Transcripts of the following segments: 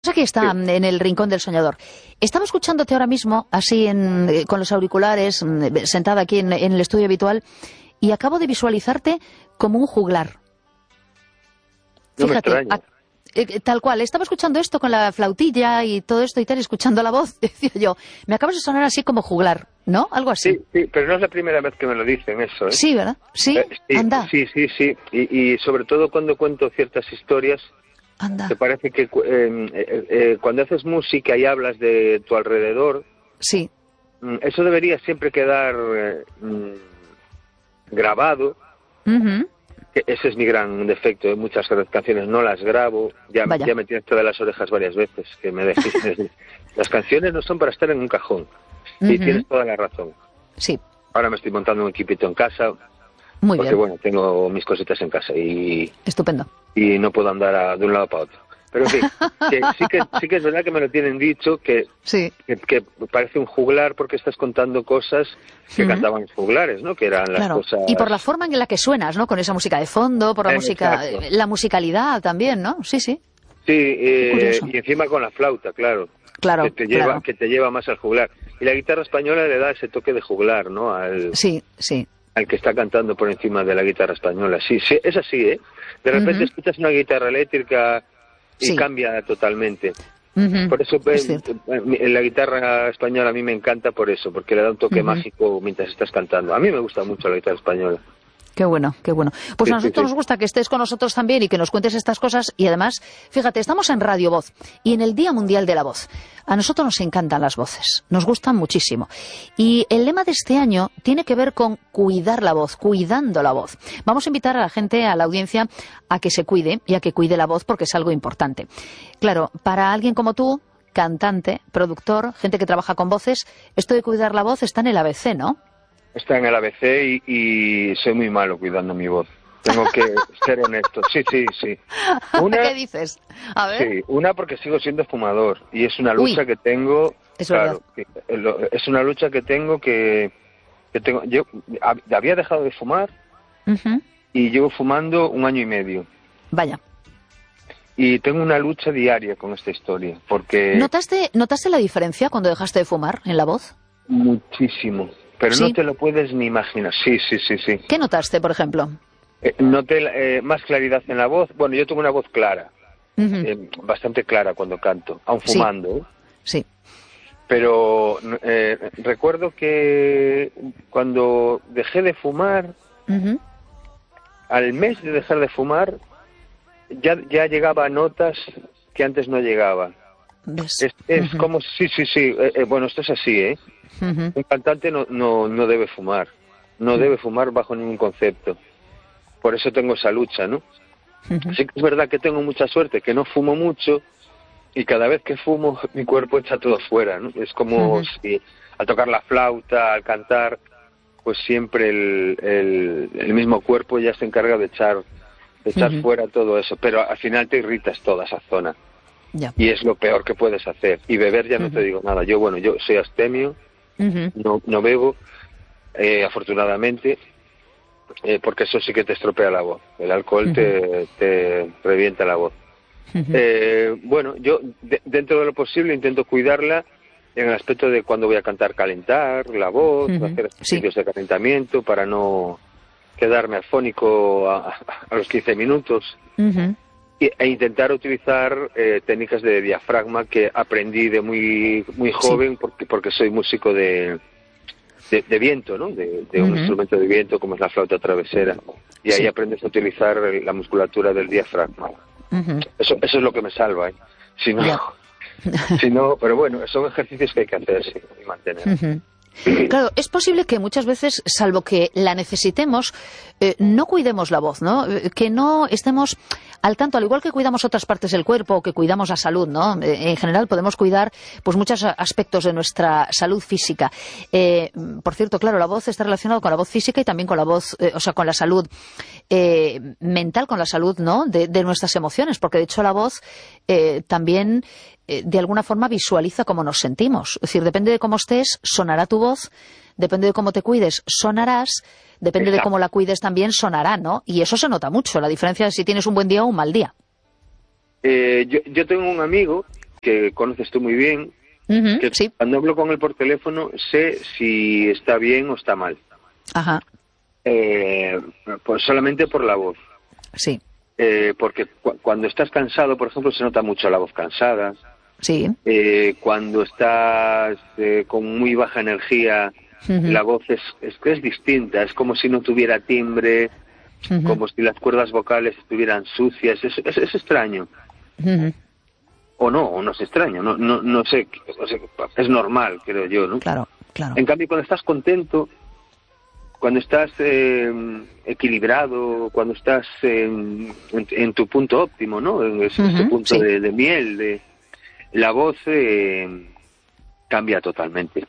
Aquí está, en el rincón del soñador. Estaba escuchándote ahora mismo, así con los auriculares, sentada aquí en el estudio habitual, y acabo de visualizarte como un juglar. No Fíjate, me extraña. Tal cual, estaba escuchando esto con la flautilla y todo esto y tal, escuchando la voz, decía yo, me acabas de sonar así como juglar, ¿no? Algo así. Sí, pero no es la primera vez que me lo dicen eso, ¿eh? Sí, ¿verdad? Sí, anda. Sí. Y sobre todo cuando cuento ciertas historias, Anda. te parece que cuando haces música y hablas de tu alrededor, Sí. Eso debería siempre quedar grabado. Uh-huh. Que ese es mi gran defecto. Muchas canciones no las grabo. Ya me tienes todas las orejas varias veces. Que me dijiste. Las canciones no son para estar en un cajón. Y tienes toda la razón. Sí. Ahora me estoy montando un equipito en casa. Muy porque, bien. bueno, tengo mis cositas en casa y... Estupendo. Y no puedo andar de un lado para otro. Pero en fin, sí que es verdad que me lo tienen dicho, que parece un juglar porque estás contando cosas que cantaban los juglares, ¿no? Que eran las cosas... Y por la forma en la que suenas, ¿no? Con esa música de fondo, por la música, la musicalidad también, ¿no? Sí. Sí, y encima con la flauta, claro. Que te lleva más al juglar. Y la guitarra española le da ese toque de juglar, ¿no? Sí. Al que está cantando por encima de la guitarra española. Sí, es así, ¿eh? De repente escuchas una guitarra eléctrica y cambia totalmente. Por eso la guitarra española a mí me encanta por eso, porque le da un toque mágico mientras estás cantando. A mí me gusta mucho la guitarra española. Qué bueno, qué bueno. Pues a nosotros nos gusta que estés con nosotros también y que nos cuentes estas cosas. Y además, fíjate, estamos en Radio Voz y en el Día Mundial de la Voz. A nosotros nos encantan las voces, nos gustan muchísimo. Y el lema de este año tiene que ver con cuidar la voz, cuidando la voz. Vamos a invitar a la gente, a la audiencia, a que se cuide y a que cuide la voz porque es algo importante. Claro, para alguien como tú, cantante, productor, gente que trabaja con voces, esto de cuidar la voz está en el ABC, ¿no? Está en el ABC y soy muy malo cuidando mi voz. Tengo que ser honesto. Sí. ¿Qué dices? A ver. Sí, una porque sigo siendo fumador y es una lucha que tengo. Es una lucha que tengo que tengo. Yo había dejado de fumar y llevo fumando 1 año y medio. Vaya. Y tengo una lucha diaria con esta historia porque. ¿Notaste la diferencia cuando dejaste de fumar en la voz? Muchísimo. Pero no te lo puedes ni imaginar. Sí. ¿Qué notaste, por ejemplo? Noté más claridad en la voz. Bueno, yo tengo una voz clara, bastante clara cuando canto, aun fumando. Sí. Pero recuerdo que cuando dejé de fumar, al mes de dejar de fumar, ya llegaba a notas que antes no llegaba. Es como... Sí. Bueno, esto es así, ¿eh? Un cantante no debe fumar. No debe fumar bajo ningún concepto. Por eso tengo esa lucha, ¿no? Sí que es verdad que tengo mucha suerte, que no fumo mucho y cada vez que fumo mi cuerpo echa todo fuera, ¿no? Es como si al tocar la flauta, al cantar, pues siempre el mismo cuerpo ya se encarga de echar fuera todo eso. Pero al final te irritas toda esa zona. Ya. Y es lo peor que puedes hacer. Y beber ya no te digo nada. Yo soy abstemio, no bebo, afortunadamente, porque eso sí que te estropea la voz. El alcohol te revienta la voz. Bueno, yo dentro de lo posible intento cuidarla en el aspecto de cuando voy a cantar, calentar la voz, hacer ejercicios de calentamiento para no quedarme afónico a los 15 minutos. E intentar utilizar técnicas de diafragma que aprendí de muy joven porque soy músico de viento, ¿no? De un instrumento de viento como es la flauta travesera. Y ahí aprendes a utilizar la musculatura del diafragma. Eso es lo que me salva, ¿eh? Si no, pero bueno, son ejercicios que hay que hacer, sí, y mantener. Claro, es posible que muchas veces, salvo que la necesitemos, no cuidemos la voz, ¿no? Que no estemos al tanto, al igual que cuidamos otras partes del cuerpo o que cuidamos la salud, ¿no? En general podemos cuidar pues muchos aspectos de nuestra salud física. Por cierto, claro, la voz está relacionada con la voz física y también con la voz, con la salud mental, con la salud, ¿no? De nuestras emociones, porque de hecho la voz también de alguna forma visualiza cómo nos sentimos. Es decir, depende de cómo estés, sonará tu voz, depende de cómo te cuides, sonarás, depende de cómo la cuides también, sonará, ¿no? Y eso se nota mucho, la diferencia de si tienes un buen día o un mal día. Yo tengo un amigo que conoces tú muy bien, que sí. cuando hablo con él por teléfono sé si está bien o está mal. Ajá. Pues solamente por la voz. Sí. Porque cuando estás cansado, por ejemplo, se nota mucho la voz cansada. Sí. Cuando estás con muy baja energía, la voz es distinta, es como si no tuviera timbre, como si las cuerdas vocales estuvieran sucias, es extraño. O no es extraño, no sé, es normal, creo yo, ¿no? Claro. En cambio, cuando estás contento, cuando estás equilibrado, cuando estás en tu punto óptimo, ¿no? En ese punto de miel, la voz cambia totalmente.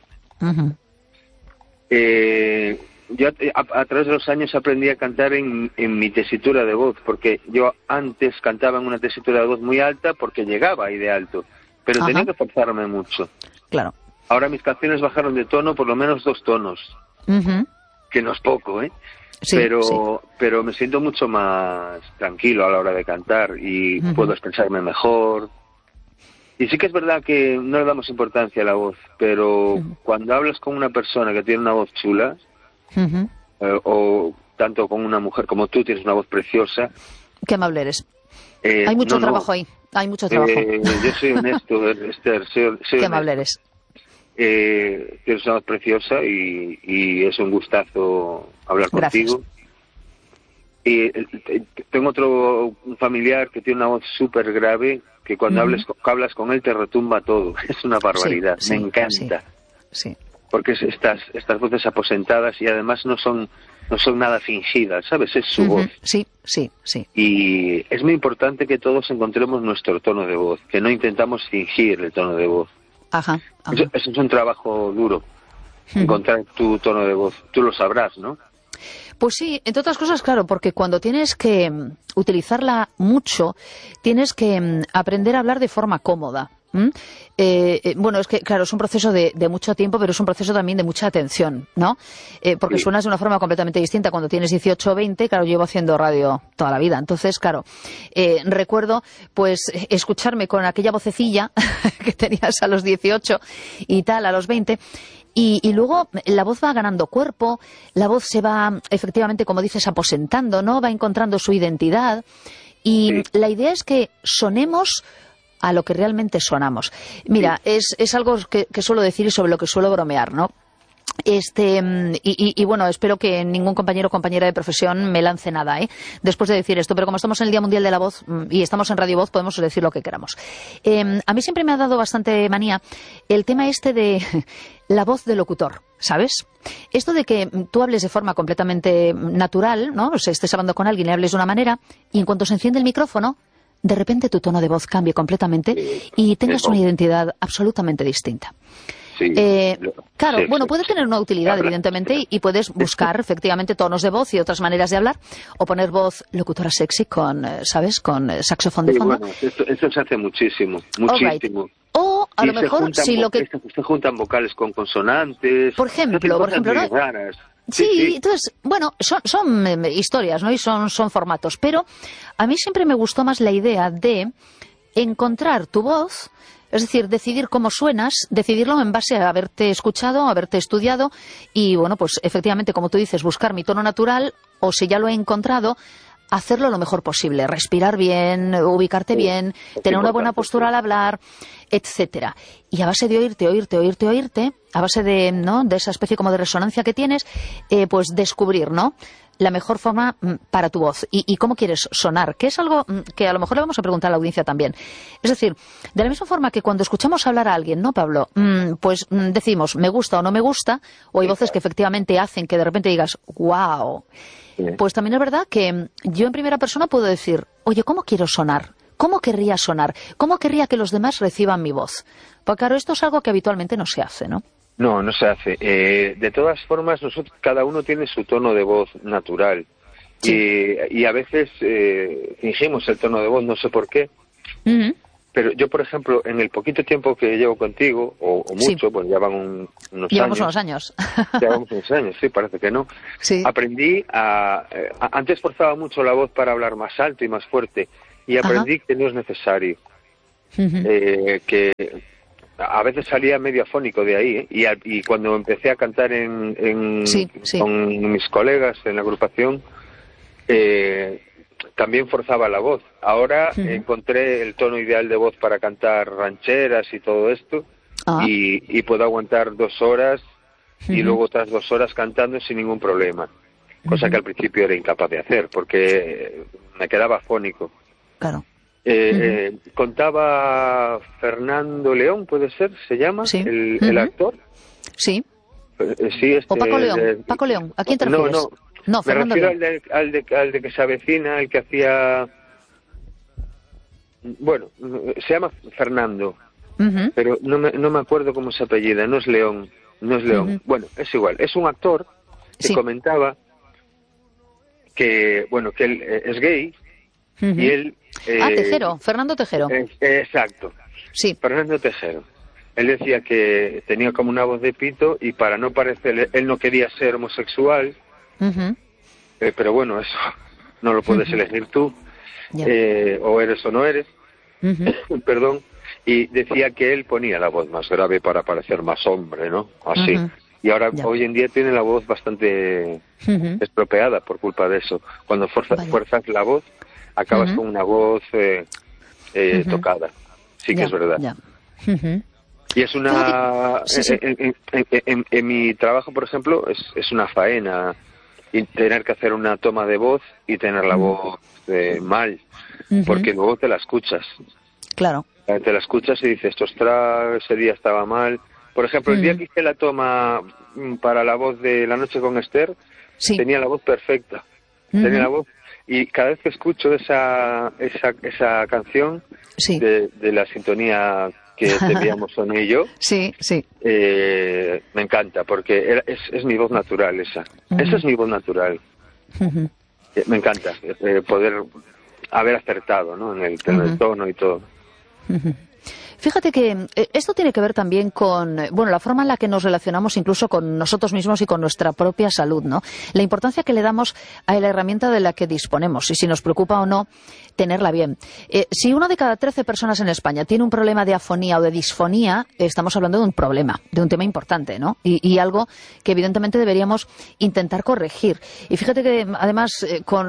Yo a través de los años aprendí a cantar en mi tesitura de voz, porque yo antes cantaba en una tesitura de voz muy alta porque llegaba ahí de alto, pero tenía que forzarme mucho. Claro. Ahora mis canciones bajaron de tono por lo menos 2 tonos, que no es poco, Sí, pero me siento mucho más tranquilo a la hora de cantar y puedo expresarme mejor. Y sí que es verdad que no le damos importancia a la voz, pero cuando hablas con una persona que tiene una voz chula, o tanto con una mujer como tú, tienes una voz preciosa. Qué amable eres. Hay mucho trabajo ahí, hay mucho trabajo. Yo soy honesto, Esther, Qué amable eres. Tienes una voz preciosa y es un gustazo hablar contigo. Y tengo un familiar que tiene una voz súper grave, que cuando hablas con él te retumba todo. Es una barbaridad, me encanta. Sí. Porque estas voces aposentadas y además no son nada fingidas, ¿sabes? Es su voz. Sí. Y es muy importante que todos encontremos nuestro tono de voz, que no intentamos fingir el tono de voz. Ajá. Eso es un trabajo duro, encontrar tu tono de voz. Tú lo sabrás, ¿no? Pues sí, entre otras cosas, claro, porque cuando tienes que utilizarla mucho, tienes que aprender a hablar de forma cómoda. Bueno, es que, claro, es un proceso de mucho tiempo, pero es un proceso también de mucha atención, ¿no? Porque suenas de una forma completamente distinta cuando tienes 18 o 20, claro, llevo haciendo radio toda la vida. Entonces, claro, recuerdo, pues, escucharme con aquella vocecilla que tenías a los 18 y tal, a los 20, y luego la voz va ganando cuerpo, la voz se va, efectivamente, como dices, aposentando, ¿no? Va encontrando su identidad, y la idea es que sonemos a lo que realmente sonamos. Mira, es algo que suelo decir y sobre lo que suelo bromear, ¿no? Y bueno, espero que ningún compañero o compañera de profesión me lance nada, después de decir esto, pero como estamos en el Día Mundial de la Voz y estamos en Radio Voz, podemos decir lo que queramos. A mí siempre me ha dado bastante manía el tema de la voz de locutor, ¿sabes? Esto de que tú hables de forma completamente natural, ¿no? O sea, estés hablando con alguien y hables de una manera, y en cuanto se enciende el micrófono, de repente tu tono de voz cambie completamente y tengas una identidad absolutamente distinta. Claro, bueno, puede tener una utilidad, evidentemente, y puedes buscar efectivamente tonos de voz y otras maneras de hablar, o poner voz locutora sexy con, ¿sabes?, con saxofón de fondo. Bueno, eso se hace muchísimo. Right. O a lo mejor si lo que se juntan vocales con consonantes, por ejemplo, ¿no? Raras. Sí, entonces, bueno, son historias, ¿no? Y son formatos, pero a mí siempre me gustó más la idea de encontrar tu voz. Es decir, decidir cómo suenas, decidirlo en base a haberte escuchado, a haberte estudiado y, bueno, pues efectivamente, como tú dices, buscar mi tono natural, o si ya lo he encontrado, hacerlo lo mejor posible, respirar bien, ubicarte bien, tener una buena postura al hablar, etcétera. Y a base de oírte, a base de, ¿no?, de esa especie como de resonancia que tienes, pues descubrir, ¿no?, la mejor forma para tu voz y cómo quieres sonar, que es algo que a lo mejor le vamos a preguntar a la audiencia también. Es decir, de la misma forma que cuando escuchamos hablar a alguien, ¿no, Pablo? Pues decimos, me gusta o no me gusta, o hay voces que efectivamente hacen que de repente digas, wow. Pues también es verdad que yo en primera persona puedo decir, oye, ¿cómo quiero sonar? ¿Cómo querría sonar? ¿Cómo querría que los demás reciban mi voz? Porque claro, esto es algo que habitualmente no se hace, ¿no? No se hace. De todas formas, cada uno tiene su tono de voz natural. Sí. Y a veces fingimos el tono de voz, no sé por qué. Pero yo, por ejemplo, en el poquito tiempo que llevo contigo, o mucho, pues ya van unos años. Llevamos unos años. Llevamos unos años, sí, parece que no. Sí. Aprendí antes forzaba mucho la voz para hablar más alto y más fuerte, y aprendí que no es necesario. que a veces salía medio afónico de ahí, y cuando empecé a cantar con mis colegas en la agrupación, también forzaba la voz. Ahora encontré el tono ideal de voz para cantar rancheras y todo esto, y puedo aguantar 2 horas y luego otras 2 horas cantando sin ningún problema, cosa que al principio era incapaz de hacer porque me quedaba afónico. Claro. Contaba Fernando León, ¿puede ser? ¿Se llama? Sí. El actor. Sí. Sí, o Paco León. Paco León, ¿a quién te refieres? No, me Fernando refiero León. al de que se avecina, el que hacía... Bueno, se llama Fernando, pero no me acuerdo cómo se apellida, no es León. Bueno, es igual, es un actor que comentaba que, bueno, que él es gay, y él... Tejero, Fernando Tejero. Exacto, sí. Fernando Tejero. Él decía que tenía como una voz de pito y para no parecer, él no quería ser homosexual, pero bueno, eso no lo puedes elegir tú, o eres o no eres, perdón, y decía que él ponía la voz más grave para parecer más hombre, ¿no? Así. Y ahora, hoy en día, tiene la voz bastante estropeada por culpa de eso. Cuando fuerzas la voz, acabas con una voz tocada. Sí que es verdad. Y es una... En mi trabajo, por ejemplo, es una faena y tener que hacer una toma de voz y tener la voz mal, porque luego te la escuchas. Claro. Te la escuchas y dices, ostras, ese día estaba mal. Por ejemplo, el día que hice la toma para la voz de La noche con Esther, tenía la voz perfecta. Tenía la voz... Y cada vez que escucho esa canción de la sintonía que teníamos Sonia y yo, me encanta, porque es mi voz natural esa. Esa es mi voz natural. Me encanta poder haber acertado, ¿no? en el tono y todo. Fíjate que esto tiene que ver también con, la forma en la que nos relacionamos incluso con nosotros mismos y con nuestra propia salud, ¿no? La importancia que le damos a la herramienta de la que disponemos y si nos preocupa o no tenerla bien. Si 1 de cada 13 personas en España tiene un problema de afonía o de disfonía, estamos hablando de un problema, de un tema importante, ¿no? Y algo que evidentemente deberíamos intentar corregir. Y fíjate que además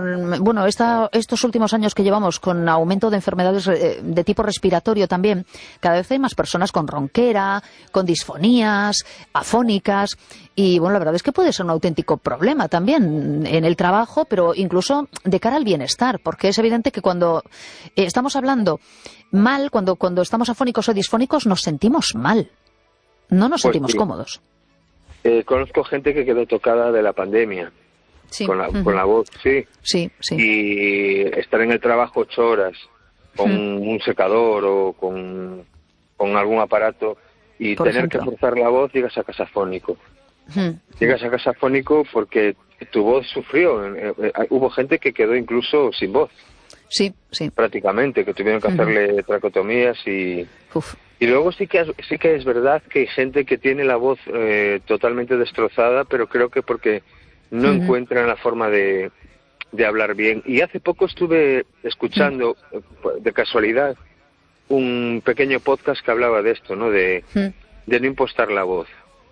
estos últimos años que llevamos con aumento de enfermedades de tipo respiratorio también, cada vez hay más personas con ronquera, con disfonías, afónicas, y la verdad es que puede ser un auténtico problema también en el trabajo, pero incluso de cara al bienestar, porque es evidente que cuando estamos hablando mal, cuando estamos afónicos o disfónicos, nos sentimos mal, no nos sentimos cómodos. Conozco gente que quedó tocada de la pandemia, con la voz, Sí. Y estar en el trabajo 8 horas, con un secador o con algún aparato y por tener ejemplo, que forzar la voz, llegas a casa afónico. Llegas a casa afónico porque tu voz sufrió. Hubo gente que quedó incluso sin voz. Sí. Prácticamente, que tuvieron que hacerle tracotomías y luego sí que es verdad que hay gente que tiene la voz totalmente destrozada, pero creo que porque no encuentran la forma de hablar bien. Y hace poco estuve escuchando, de casualidad, un pequeño podcast que hablaba de esto, ¿no? De no impostar la voz.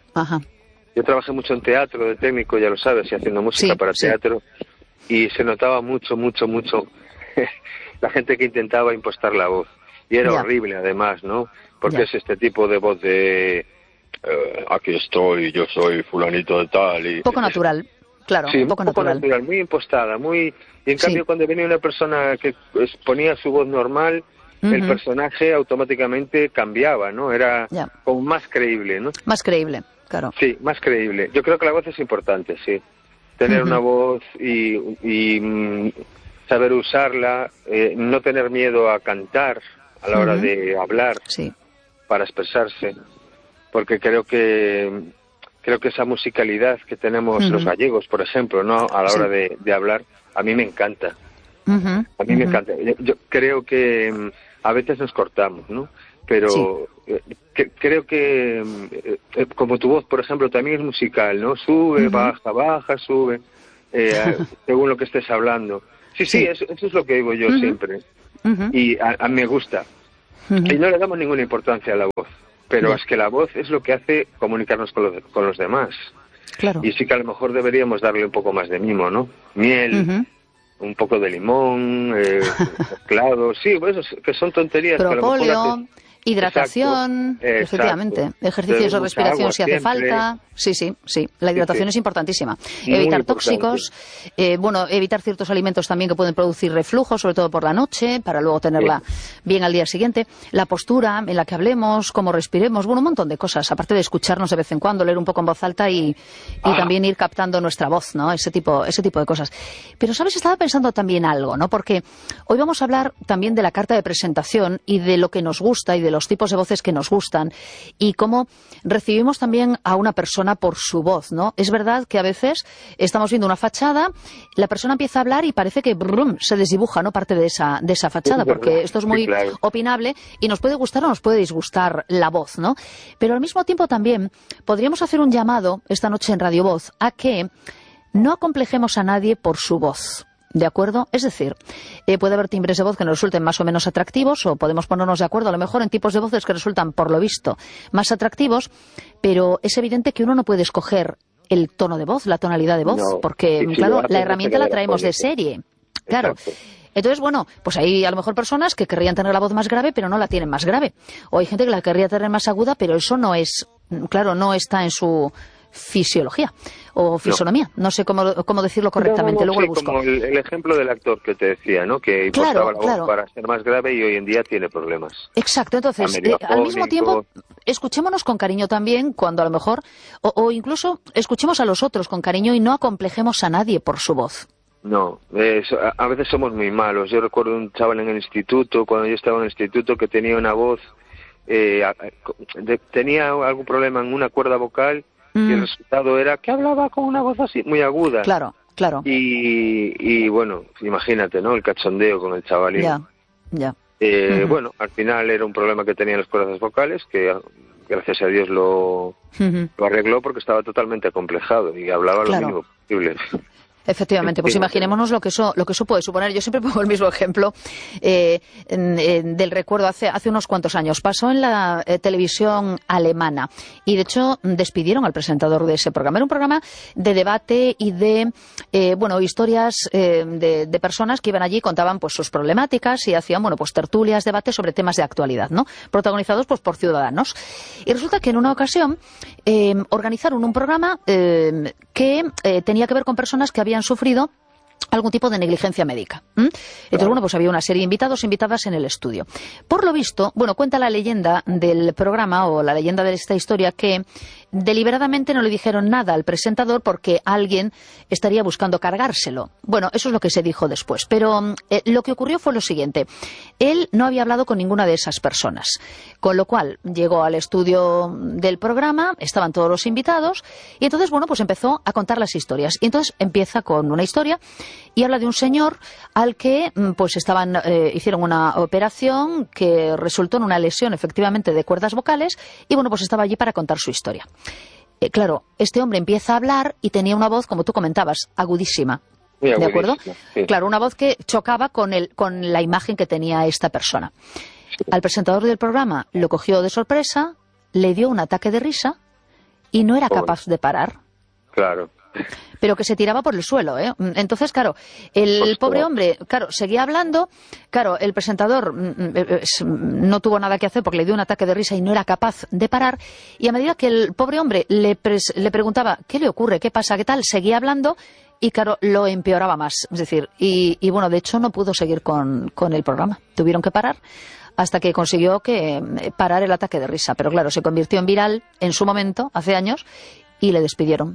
Yo trabajé mucho en teatro, de técnico, ya lo sabes, y haciendo música para teatro, y se notaba mucho la gente que intentaba impostar la voz. Y era horrible, además, ¿no? Porque es este tipo de voz de... aquí estoy, yo soy fulanito de tal. Y poco natural. Claro, sí, un poco natural, muy impostada, y en cambio cuando venía una persona que ponía su voz normal, el personaje automáticamente cambiaba, ¿no? Era como más creíble, ¿no? Más creíble, claro. Sí, más creíble. Yo creo que la voz es importante, sí. Tener una voz y saber usarla, no tener miedo a cantar a la hora de hablar, para expresarse, porque creo que esa musicalidad que tenemos los gallegos, por ejemplo, ¿no? A la hora de hablar, a mí me encanta. A mí me encanta. Yo creo que a veces nos cortamos, ¿no? Pero creo que como tu voz, por ejemplo, también es musical, ¿no? Sube, baja, sube, según lo que estés hablando. Sí, eso es lo que digo yo siempre. Y a mí me gusta. Y no le damos ninguna importancia a la voz. Pero es que la voz es lo que hace comunicarnos con los demás. Claro. Y sí que a lo mejor deberíamos darle un poco más de mimo, ¿no? Miel, un poco de limón, mezclado. Sí, pues que son tonterías. Propóleo, que a lo mejor hidratación, efectivamente. Ejercicios de respiración si hace falta. Sí. La hidratación es importantísima. Evitar tóxicos, evitar ciertos alimentos también que pueden producir reflujo, sobre todo por la noche, para luego tenerla bien al día siguiente. La postura en la que hablemos, cómo respiremos, un montón de cosas. Aparte de escucharnos de vez en cuando, leer un poco en voz alta y también ir captando nuestra voz, ¿no? Ese tipo de cosas. Pero, ¿sabes? Estaba pensando también algo, ¿no? Porque hoy vamos a hablar también de la carta de presentación y de lo que nos gusta y de los tipos de voces que nos gustan y cómo recibimos también a una persona por su voz, ¿no? Es verdad que a veces estamos viendo una fachada, la persona empieza a hablar y parece que se desdibuja, ¿no? Parte de esa fachada, porque esto es muy opinable y nos puede gustar o nos puede disgustar la voz, ¿no? Pero al mismo tiempo también podríamos hacer un llamado esta noche en Radio Voz a que no acomplejemos a nadie por su voz. ¿De acuerdo? Es decir, puede haber timbres de voz que nos resulten más o menos atractivos o podemos ponernos de acuerdo a lo mejor en tipos de voces que resultan, por lo visto, más atractivos, pero es evidente que uno no puede escoger el tono de voz, la tonalidad de voz, porque, claro, la herramienta la traemos de serie. Claro. Exacto. Entonces, pues hay a lo mejor personas que querrían tener la voz más grave, pero no la tienen más grave. O hay gente que la querría tener más aguda, pero eso no está en su fisiología o fisonomía. No sé cómo decirlo correctamente, luego lo busco. Como el ejemplo del actor que te decía, ¿no? Que importaba la voz para ser más grave y hoy en día tiene problemas. Exacto, entonces, al mismo tiempo, escuchémonos con cariño también cuando a lo mejor, o incluso escuchemos a los otros con cariño y no acomplejemos a nadie por su voz. No, a veces somos muy malos. Yo recuerdo un chaval en el instituto, cuando yo estaba en el instituto, que tenía una voz, tenía algún problema en una cuerda vocal y el resultado era que hablaba con una voz así, muy aguda. Claro. Y bueno, imagínate, ¿no? El cachondeo con el chavalín. Ya. Bueno, al final era un problema que tenía en las cuerdas vocales, que gracias a Dios lo arregló porque estaba totalmente acomplejado y hablaba lo mínimo posible. Efectivamente, pues imaginémonos lo que eso puede suponer. Yo siempre pongo el mismo ejemplo del recuerdo hace unos cuantos años. Pasó en la televisión alemana y, de hecho, despidieron al presentador de ese programa. Era un programa de debate y de historias de personas que iban allí y contaban pues sus problemáticas y hacían tertulias, debates sobre temas de actualidad, ¿no? Protagonizados pues por ciudadanos. Y resulta que en una ocasión organizaron un programa que tenía que ver con personas que habían sufrido algún tipo de negligencia médica. Entonces, pues había una serie de invitados e invitadas en el estudio. Por lo visto, cuenta la leyenda del programa o la leyenda de esta historia que deliberadamente no le dijeron nada al presentador porque alguien estaría buscando cargárselo. Bueno, eso es lo que se dijo después. Pero lo que ocurrió fue lo siguiente. Él no había hablado con ninguna de esas personas. Con lo cual, llegó al estudio del programa, estaban todos los invitados, y entonces, pues empezó a contar las historias. Y entonces empieza con una historia y habla de un señor al que hicieron una operación que resultó en una lesión efectivamente de cuerdas vocales y pues estaba allí para contar su historia. Claro, este hombre empieza a hablar y tenía una voz, como tú comentabas, agudísima. ¿De acuerdo? Sí. Claro, una voz que chocaba con la imagen que tenía esta persona. Sí. Al presentador del programa lo cogió de sorpresa, le dio un ataque de risa y no era capaz de parar. Claro. Pero que se tiraba por el suelo, ¿eh? Entonces, claro, el pobre hombre, seguía hablando. Claro, el presentador no tuvo nada que hacer porque le dio un ataque de risa y no era capaz de parar. Y a medida que el pobre hombre le preguntaba, ¿qué le ocurre? ¿Qué pasa? ¿Qué tal? Seguía hablando y, claro, lo empeoraba más. Es decir, de hecho no pudo seguir con el programa. Tuvieron que parar hasta que consiguió parar el ataque de risa. Pero, claro, se convirtió en viral en su momento, hace años, y le despidieron.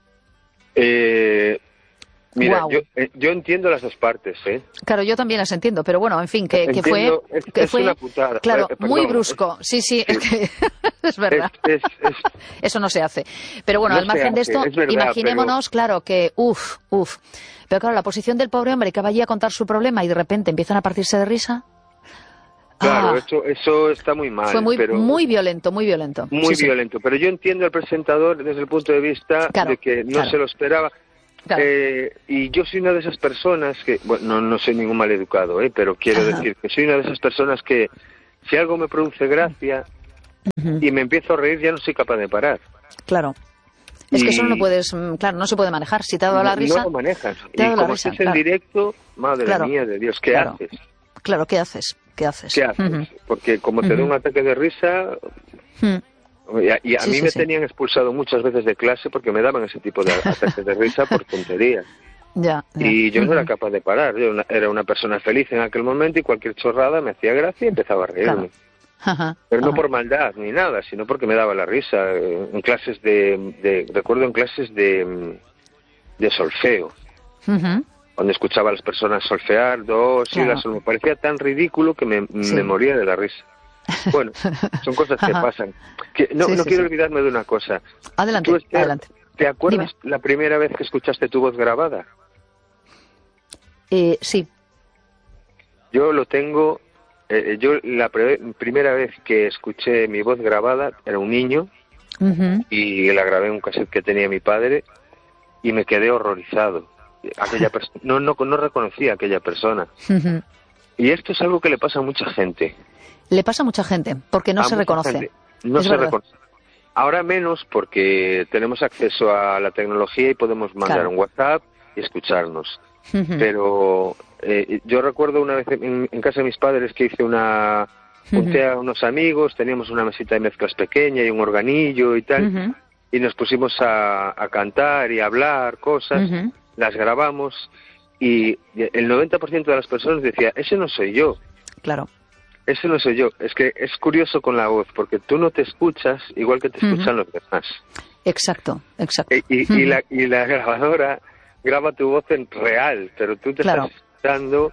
Mira, Wow. yo entiendo las dos partes, ¿eh? Claro, yo también las entiendo, pero bueno, en fin, que fue una putada. Claro, muy brusco. Sí, es que es verdad. Eso no se hace. Pero bueno, al margen de esto, imaginémonos, claro, que Pero claro, la posición del pobre hombre que va allí a contar su problema y de repente empiezan a partirse de risa. Claro, eso está muy mal. Fue muy violento, muy violento. Muy violento, pero yo entiendo al presentador desde el punto de vista de que no se lo esperaba. Claro. Y yo soy una de esas personas que, no soy ningún maleducado, pero quiero decir que soy una de esas personas que Si algo me produce gracia y me empiezo a reír, ya no soy capaz de parar. Claro. Es que eso no puedes, claro, no se puede manejar. Si te ha dado la risa... No lo manejas. Y como estés en directo, madre mía de Dios, ¿qué haces? Claro, ¿qué haces? ¿Qué haces? Porque como te da un ataque de risa... Y a mí me tenían expulsado muchas veces de clase porque me daban ese tipo de ataques de risa por tonterías. Y yo no era capaz de parar. Yo era una persona feliz en aquel momento y cualquier chorrada me hacía gracia y empezaba a reírme. Pero no por maldad ni nada, sino porque me daba la risa. En clases recuerdo en clases de solfeo, cuando escuchaba a las personas solfear, me parecía tan ridículo que me moría de la risa. Bueno, son cosas que pasan. No quiero olvidarme de una cosa. Adelante, ¿Tú, Esther, adelante. ¿Te acuerdas la primera vez que escuchaste tu voz grabada? Sí. Yo lo tengo... yo la primera vez que escuché mi voz grabada era un niño y la grabé en un cassette que tenía mi padre y me quedé horrorizado. Aquella no reconocía a aquella persona. Y esto es algo que le pasa a mucha gente. Le pasa a mucha gente porque no se reconoce. No se reconoce. Ahora menos porque tenemos acceso a la tecnología y podemos mandar un WhatsApp y escucharnos. Pero yo recuerdo una vez en casa de mis padres que hice junté a unos amigos, teníamos una mesita de mezclas pequeña y un organillo y tal, y nos pusimos a cantar y a hablar cosas, las grabamos y el 90% de las personas decía, ese no soy yo. Claro. Ese no soy yo. Es que es curioso con la voz, porque tú no te escuchas igual que te escuchan los demás. Exacto. Y la grabadora graba tu voz en real, pero tú te estás escuchando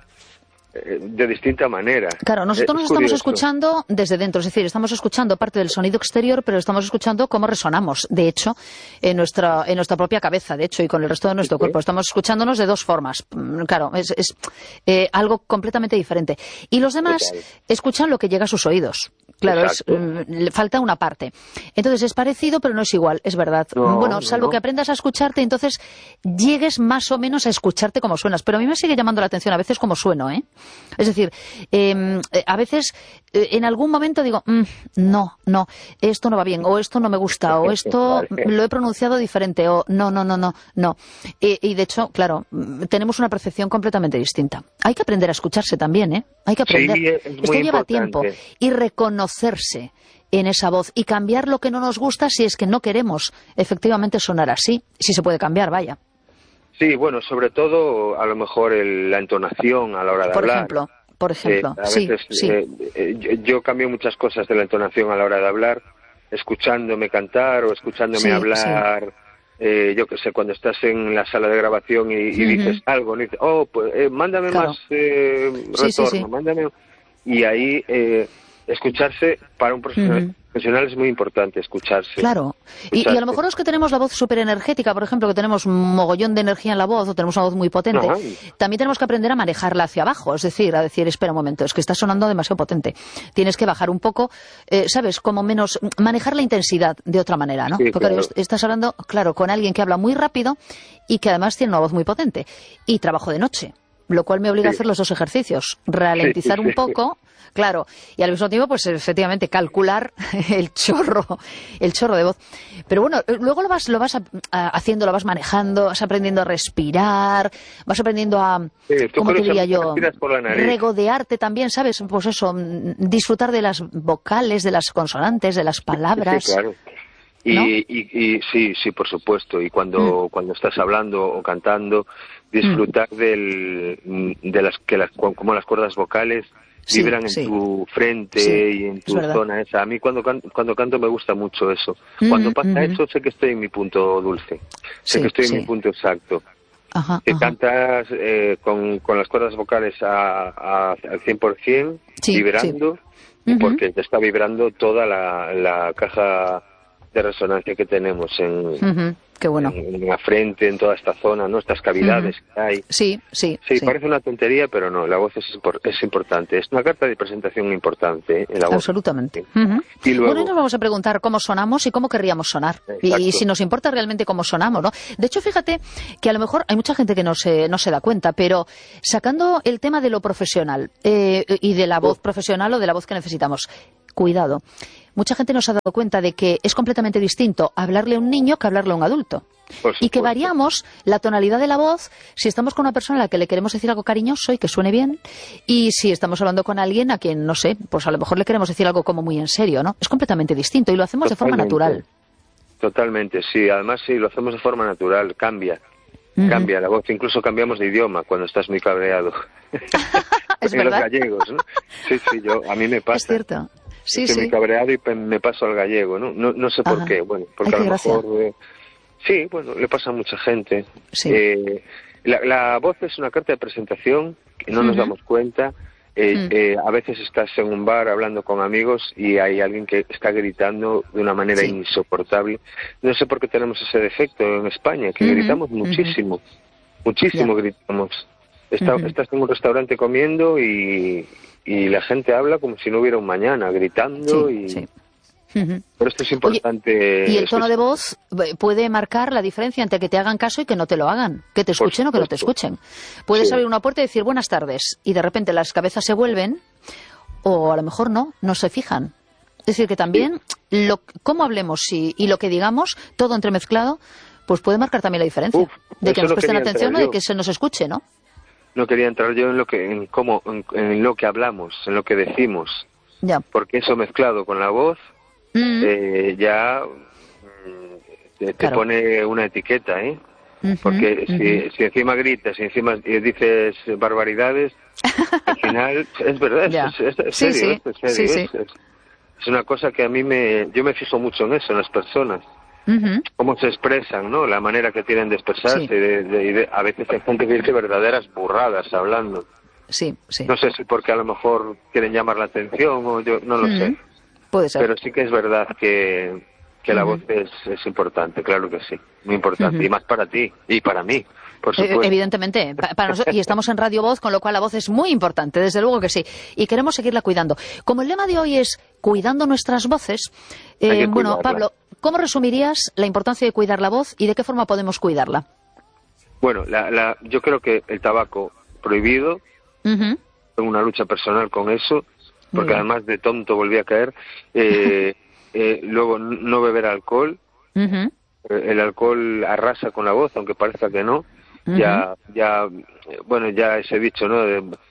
de distinta manera. Claro, nosotros nos estamos escuchando desde dentro, es decir, estamos escuchando parte del sonido exterior, pero estamos escuchando cómo resonamos, de hecho, en nuestra propia cabeza, de hecho, y con el resto de nuestro cuerpo. Estamos escuchándonos de dos formas. Claro, es algo completamente diferente. Y los demás escuchan lo que llega a sus oídos. Claro, le falta una parte. Entonces es parecido, pero no es igual, es verdad. Salvo que aprendas a escucharte, entonces llegues más o menos a escucharte como suenas. Pero a mí me sigue llamando la atención a veces cómo sueno, ¿eh? Es decir, a veces en algún momento digo, no, esto no va bien, o esto no me gusta, o esto lo he pronunciado diferente, o no. Y de hecho, claro, tenemos una percepción completamente distinta. Hay que aprender a escucharse también, ¿eh? Hay que aprender. Sí, esto lleva tiempo. Y reconocerse en esa voz y cambiar lo que no nos gusta si es que no queremos efectivamente sonar así, si se puede cambiar, vaya. Sí, bueno, sobre todo a lo mejor la entonación a la hora de hablar. Por ejemplo, a veces, yo cambio muchas cosas de la entonación a la hora de hablar, escuchándome cantar o escuchándome hablar. Yo qué sé, cuando estás en la sala de grabación y dices algo, y dices, mándame más retorno, mándame. Y ahí escucharse para un profesional es muy importante, escucharse. Claro, y a lo mejor los que tenemos la voz súper energética, por ejemplo, que tenemos un mogollón de energía en la voz o tenemos una voz muy potente, también tenemos que aprender a manejarla hacia abajo, es decir, a decir, espera un momento, es que está sonando demasiado potente. Tienes que bajar un poco, ¿sabes? Como menos, manejar la intensidad de otra manera, ¿no? Sí, porque estás hablando, claro, con alguien que habla muy rápido y que además tiene una voz muy potente. Y trabajo de noche, lo cual me obliga a hacer los dos ejercicios, ralentizar un poco. Claro, y al mismo tiempo, pues efectivamente, calcular el chorro de voz. Pero bueno, luego lo vas haciendo, lo vas manejando, vas aprendiendo a respirar, vas aprendiendo a, ¿cómo te diría yo? Regodearte también, ¿sabes? Pues eso, disfrutar de las vocales, de las consonantes, de las palabras. Sí, claro. Y sí, por supuesto. Y cuando estás hablando o cantando, disfrutar como las cuerdas vocales vibran en tu frente y en tu zona esa. A mí cuando canto me gusta mucho eso. Cuando pasa eso sé que estoy en mi punto dulce, sé que estoy en mi punto exacto. Que cantas con las cuerdas vocales al 100%, vibrando, porque te está vibrando toda la caja de resonancia que tenemos Qué bueno. en la frente, en toda esta zona, ¿no? Estas cavidades que hay. Sí. Parece una tontería, pero no, la voz es importante. Es una carta de presentación importante, la voz. Absolutamente. Y luego, bueno, y nos vamos a preguntar cómo sonamos y cómo querríamos sonar. Y si nos importa realmente cómo sonamos, ¿no? De hecho, fíjate que a lo mejor hay mucha gente que no se da cuenta, pero sacando el tema de lo profesional y de la voz profesional o de la voz que necesitamos, cuidado. Mucha gente no se ha dado cuenta de que es completamente distinto hablarle a un niño que hablarle a un adulto. Y que variamos la tonalidad de la voz si estamos con una persona a la que le queremos decir algo cariñoso y que suene bien, y si estamos hablando con alguien a quien, no sé, pues a lo mejor le queremos decir algo como muy en serio, ¿no? Es completamente distinto y lo hacemos de forma natural. Totalmente, sí. Además, sí, lo hacemos de forma natural. Cambia la voz. Incluso cambiamos de idioma cuando estás muy cabreado. Es en verdad. los gallegos, ¿no? Sí, a mí me pasa. Es cierto. Sí, Estoy muy cabreado y me paso al gallego, ¿no? No sé por qué. Bueno, porque a lo mejor... sí, bueno, le pasa a mucha gente. Sí. La voz es una carta de presentación que no nos damos cuenta. A veces estás en un bar hablando con amigos y hay alguien que está gritando de una manera insoportable. No sé por qué tenemos ese defecto en España, que gritamos muchísimo. Muchísimo gritamos. Estás en un restaurante comiendo y la gente habla como si no hubiera un mañana, gritando Pero esto es importante. Oye, ¿y el tono de voz puede marcar la diferencia entre que te hagan caso y que no te lo hagan? Que te escuchen o que no te escuchen. Puedes abrir una puerta y decir buenas tardes y de repente las cabezas se vuelven o a lo mejor no se fijan. Es decir, que también cómo hablemos y lo que digamos, todo entremezclado, pues puede marcar también la diferencia. De que nos presten atención o de que se nos escuche, ¿no? No quería entrar yo en lo que hablamos, en lo que decimos. Ya. Porque eso mezclado con la voz ya te pone una etiqueta, ¿eh? Porque si encima gritas y encima dices barbaridades, al final es verdad, es serio. Es una cosa que a mí yo me fijo mucho en eso, en las personas. Cómo se expresan, ¿no? La manera que tienen de expresarse. A veces hay gente que dice verdaderas burradas hablando. Sí. No sé si porque a lo mejor quieren llamar la atención o yo no lo sé. Puede ser. Pero sí que es verdad que la voz es importante, claro que sí. Muy importante. Y más para ti y para mí, por supuesto. Evidentemente. Para nosotros, y estamos en Radio Voz, con lo cual la voz es muy importante, desde luego que sí. Y queremos seguirla cuidando. Como el lema de hoy es cuidando nuestras voces, bueno, Pablo, ¿cómo resumirías la importancia de cuidar la voz y de qué forma podemos cuidarla? Bueno, yo creo que el tabaco prohibido, tengo una lucha personal con eso, porque además de tonto volví a caer. Luego, no beber alcohol. El alcohol arrasa con la voz, aunque parezca que no. Ya ese dicho, ¿no?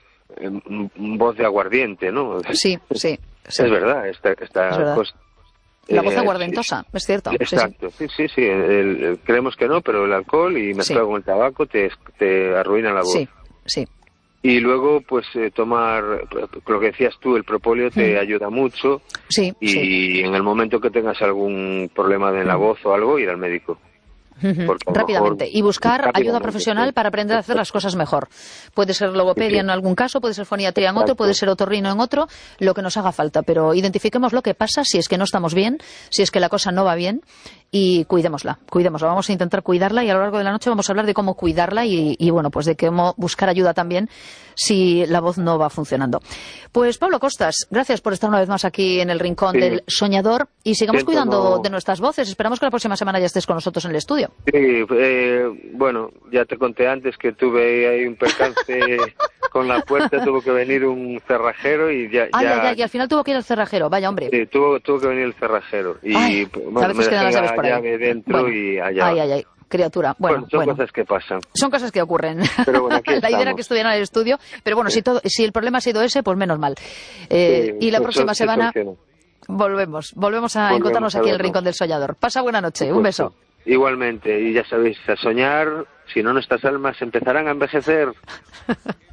Voz de aguardiente, ¿no? Sí. Es verdad, esta cosa. La voz aguardentosa, es cierto. Exacto, sí. Creemos que no, pero el alcohol y mezclado con el tabaco te arruina la voz. Sí. Y luego, pues, tomar, lo que decías tú, el propóleo te ayuda mucho. Y en el momento que tengas algún problema en la voz o algo, ir al médico. Rápidamente. Y buscar ayuda profesional para aprender a hacer las cosas mejor. Puede ser logopedia en algún caso, puede ser foniatría en otro, puede ser otorrino en otro, lo que nos haga falta. Pero identifiquemos lo que pasa si es que no estamos bien, si es que la cosa no va bien, y cuidémosla. Vamos a intentar cuidarla y a lo largo de la noche vamos a hablar de cómo cuidarla y bueno, pues de cómo buscar ayuda también si la voz no va funcionando. Pues Pablo Costas, gracias por estar una vez más aquí en el Rincón del Soñador y sigamos cuidando de nuestras voces. Esperamos que la próxima semana ya estés con nosotros en el estudio. Sí, bueno, ya te conté antes que tuve ahí un percance con la puerta, tuvo que venir un cerrajero y ya... y al final tuvo que ir el cerrajero, vaya hombre. Sí, tuvo que venir el cerrajero y bueno, me dejé la llave dentro y allá. Ay, criatura. Bueno, son cosas que pasan. Son cosas que ocurren. Pero bueno, aquí la idea era que estuviera en el estudio, pero bueno, si el problema ha sido ese, pues menos mal. Y la próxima semana volvemos a encontrarnos aquí en el Rincón del Soñador. Pasa buena noche, un beso. Igualmente, y ya sabéis, a soñar, si no nuestras almas empezarán a envejecer.